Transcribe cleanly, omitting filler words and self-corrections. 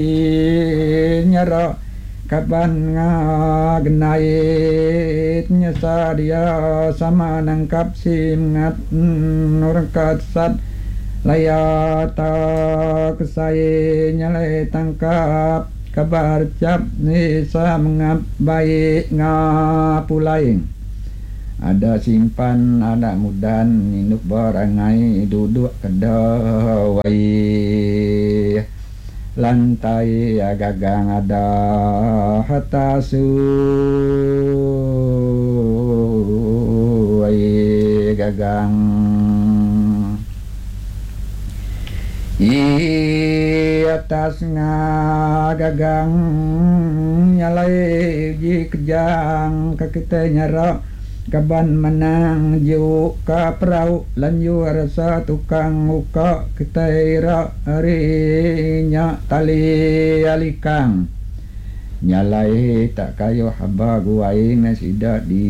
nyara kapan ngagenait nyasa dia sama nangkap simngat nurkat sat layata kesai nyalai tangkap kabar cap nisa mengap baik ngapulai ada simpan ada mudan induk barangai duduk kedawai lantai gagang ada hatasu gagang atas ngagagang nyalai ji kejang kakita nyara kaban menang juk ka perau lanju rasa tukang muka kita ira harinya tali alikang nyalai tak kayo haba guai nasidak di